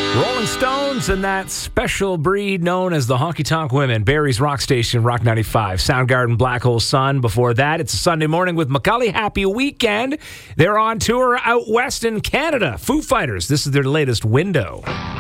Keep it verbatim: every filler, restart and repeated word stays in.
Rolling Stones and that special breed known as the Honky Tonk Women. Barrie's Rock Station, Rock ninety-five. Soundgarden, Black Hole Sun. Before that, it's a Sunday morning with Macaulay. Happy weekend. They're on tour out west in Canada. Foo Fighters. This is their latest Window.